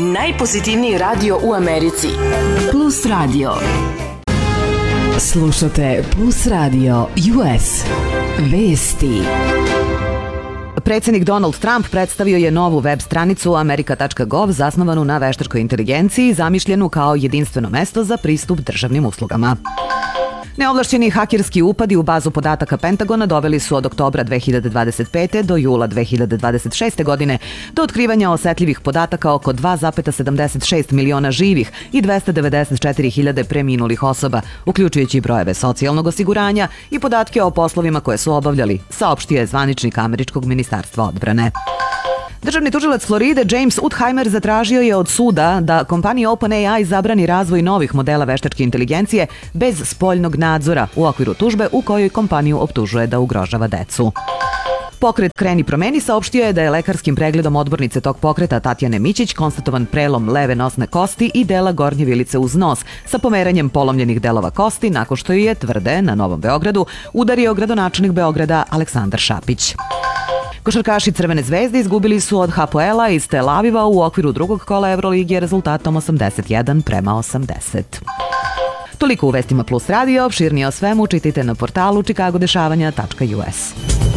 Najpozitivniji radio u Americi. Plus Radio. Slušate Plus Radio US. Vesti. Predsjednik Donald Trump predstavio je novu web stranicu america.gov zasnovanu na veštačkoj inteligenciji, zamišljenu kao jedinstveno mesto za pristup državnim uslugama. Neovlašćeni hakerski upadi u bazu podataka Pentagona doveli su od oktobra 2025. do jula 2026. godine do otkrivanja osetljivih podataka oko 2,76 miliona živih i 294.000 preminulih osoba, uključujući brojeve socijalnog osiguranja i podatke o poslovima koje su obavljali, saopštio je zvaničnik američkog ministarstva odbrane. Državni tužilac Floride James Utheimer zatražio je od suda da kompanija OpenAI zabrani razvoj novih modela veštačke inteligencije bez spoljnog nadzora u okviru tužbe u kojoj kompaniju optužuje da ugrožava decu. Pokret Kreni promeni saopštio je da je lekarskim pregledom odbornice tog pokreta Tatjane Mićić konstatovan prelom leve nosne kosti i dela gornje vilice uz nos sa pomeranjem polomljenih delova kosti nakon što ju je, tvrde, na Novom Beogradu udario gradonačelnik Beograda Aleksandar Šapić. Košarkaši Crvene zvezde izgubili su od Hapoela iz Tel Aviva u okviru drugog kola Evroligije rezultatom 81-80. Toliko u Vestima Plus Radio, opširnije o svemu čitajte na portalu chicagodešavanja.us.